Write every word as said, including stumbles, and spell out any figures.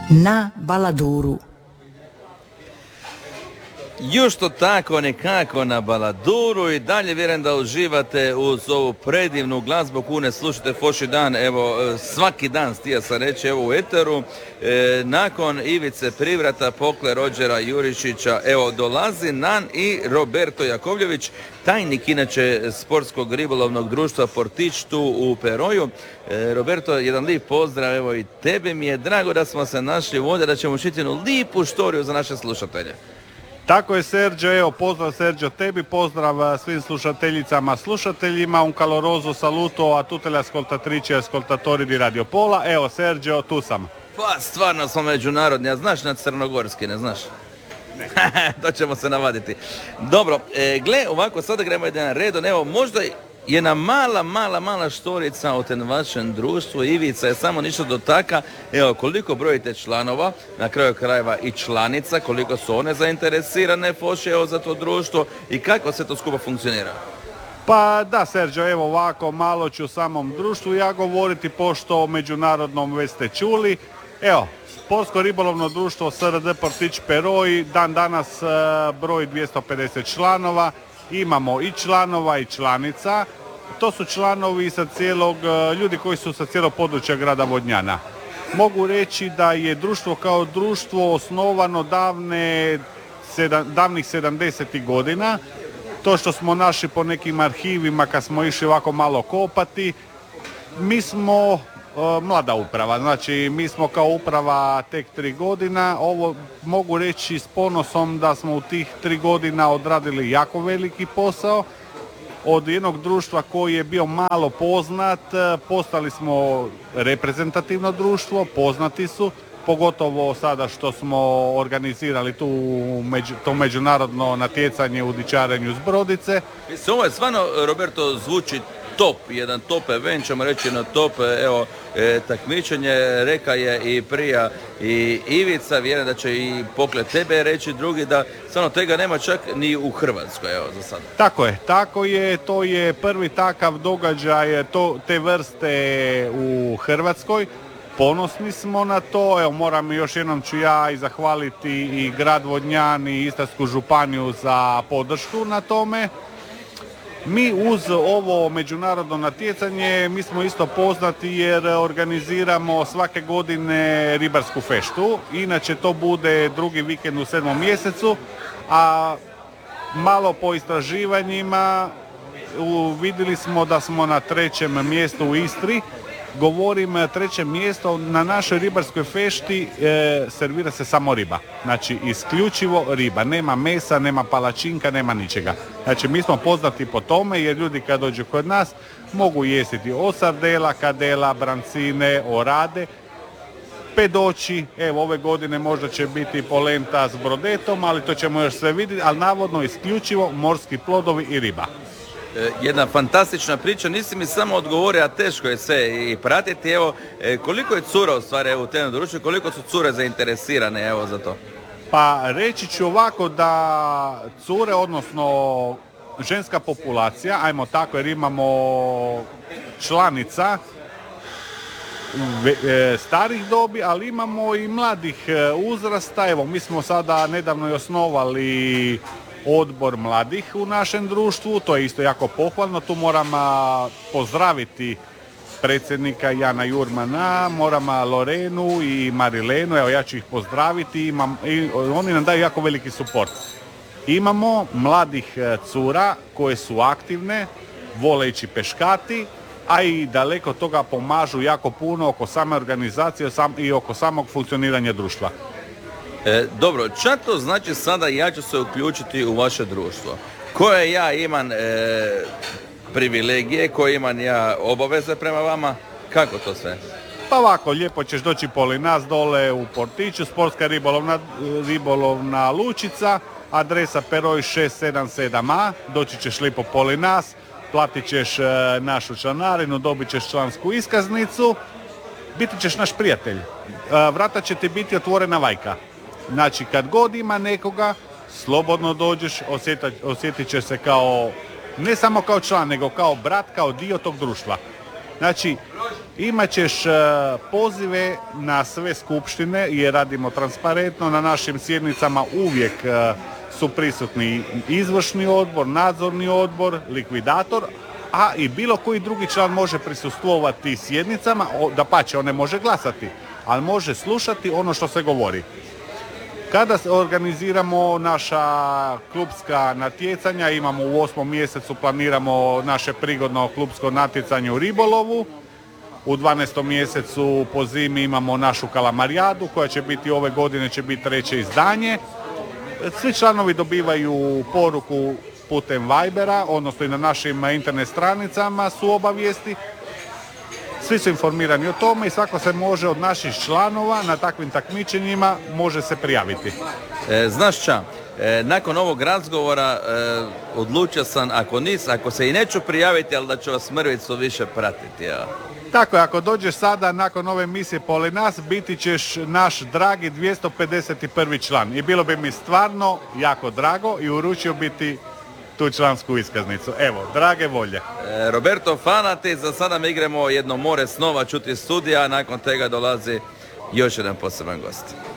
na Baladuru. Još to tako nekako na Baladuru i dalje vjerujem da uživate uz ovu predivnu glazbu koju ne slušate Foši dan, evo svaki dan stija sam reći evo u eteru. E, nakon Ivice Privrata, Pokle Rođera Jurišića, evo dolazi Nan i Roberto Jakovljević, tajnik inače sportskog ribolovnog društva Portić tu u Peroju. E, Roberto, jedan lijep pozdrav, evo i tebe mi je drago da smo se našli ovdje, da ćemo čitati jednu lijepu štoriju za naše slušatelje. Tako je, Sergio, evo pozdrav Sergio tebi, pozdrav svim slušateljicama, slušateljima, un caloroso saluto a tutte le ascoltatrici e ascoltatori di Radio Pola. Evo Sergio, tu sam. Pa stvarno smo međunarodni, a znaš na crnogorski, ne znaš? Ne. To ćemo se navaditi. Dobro, e, gle, ovako sada gremo jedan redon, evo možda jedna mala, mala, mala štorica o tem vašem društvu. Ivica je samo ništa dotaka. Evo, koliko brojite članova, na kraju krajeva i članica, koliko su one zainteresirane Foši evo za to društvo i kako se to skupa funkcionira? Pa da, Sergio, evo ovako malo ću o samom društvu ja govoriti, pošto o međunarodnom već ste čuli. Evo, Sportsko ribolovno društvo S R D Portić Peroj dan danas broj dvjesto pedeset članova. Imamo i članova i članica. To su članovi sa cijelog, ljudi koji su sa cijelog područja grada Vodnjana. Mogu reći da je društvo kao društvo osnovano davne, sedam, davnih sedamdesetih godina. To što smo našli po nekim arhivima kad smo išli ovako malo kopati, mi smo uh, mlada uprava, znači mi smo kao uprava tek tri godina. Ovo mogu reći s ponosom da smo u tih tri godina odradili jako veliki posao. Od jednog društva koji je bio malo poznat, postali smo reprezentativno društvo, poznati su, pogotovo sada što smo organizirali tu među, to međunarodno natjecanje u dičarenju s brodice. Mislim, ovo je stvarno, Roberto, zvuči top, jedan top event, ćemo reći na top, evo, e, takmičenje, reka je i prija i Ivica, vjerujem da će i Pokle tebe reći drugi, da stvarno tega nema čak ni u Hrvatskoj, evo, za sada. Tako je, tako je, to je prvi takav događaj to, te vrste u Hrvatskoj. Ponosni smo na to, evo moram još jednom ću ja i zahvaliti i grad Vodnjan i Istarsku županiju za podršku na tome. Mi uz ovo međunarodno natjecanje, mi smo isto poznati jer organiziramo svake godine ribarsku feštu. Inače to bude drugi vikend u sedmom mjesecu, a malo po istraživanjima vidjeli smo da smo na trećem mjestu u Istri. Govorim treće mjesto, na našoj ribarskoj fešti e, servira se samo riba. Znači isključivo riba, nema mesa, nema palačinka, nema ničega. Znači mi smo poznati po tome jer ljudi kad dođu kod nas mogu jesti od sardela, kadela, brancine, orade, pedoći, evo ove godine možda će biti polenta s brodetom, ali to ćemo još sve vidjeti, ali navodno isključivo morski plodovi i riba. Jedna fantastična priča, nisi mi samo odgovorio, a teško je sve i pratiti, evo, koliko je cura u stvari evo, u tem društvu, koliko su cure zainteresirane evo za to? Pa reći ću ovako da cure, odnosno ženska populacija, ajmo tako jer imamo članica starih dobi, ali imamo i mladih uzrasta, evo mi smo sada nedavno i osnovali odbor mladih u našem društvu, to je isto jako pohvalno, tu moram pozdraviti predsjednika Jana Jurmana, moram Lorenu i Marilenu, evo ja ću ih pozdraviti, imam, i oni nam daju jako veliki suport. Imamo mladih cura koje su aktivne, vole ići peškati, a i daleko toga pomažu jako puno oko same organizacije i oko samog funkcioniranja društva. E, dobro, šta to znači sada ja ću se uključiti u vaše društvo? Koje ja imam e, privilegije, koje imam ja obaveze prema vama? Kako to sve? Pa ovako, lijepo ćeš doći poli nas dole u Portiću, sportska ribolovna, ribolovna lučica, adresa Peroj šest sedam sedam a, doći ćeš lijepo poli nas, platit ćeš e, našu članarinu, dobit ćeš člansku iskaznicu, biti ćeš naš prijatelj. E, vrata će ti biti otvorena vajka. Znači, kad god ima nekoga, slobodno dođeš, osjetit, osjetit će se kao, ne samo kao član, nego kao brat, kao dio tog društva. Znači, Imat ćeš e, pozive na sve skupštine jer radimo transparentno. Na našim sjednicama uvijek e, su prisutni izvršni odbor, nadzorni odbor, likvidator, a i bilo koji drugi član može prisustvovati sjednicama, dapače on ne može glasati, ali može slušati ono što se govori. Kada organiziramo naša klubska natjecanja, imamo u osmom mjesecu, planiramo naše prigodno klubsko natjecanje u ribolovu. U dvanaestom mjesecu po zimi imamo našu kalamarijadu koja će biti ove godine, će biti treće izdanje. Svi članovi dobivaju poruku putem Vibera, odnosno i na našim internet stranicama su obavijesti. Svi su informirani o tome i svako se može od naših članova na takvim takmičenjima može se prijaviti. E, znaš ča, e, nakon ovog razgovora e, odlučio sam, ako nis, ako se i neću prijaviti, ali da ću vas mrvicu više pratiti. Ja. Tako je, ako dođeš sada nakon ove misije pored nas, biti ćeš naš dragi dvjesto pedeset prvi član. I bilo bi mi stvarno jako drago i uručio biti tu člansku iskaznicu. Evo, drage volje. E, Roberto Fanati, za sada mi igramo jedno more snova čuti studija, a nakon tega dolazi još jedan poseban gost.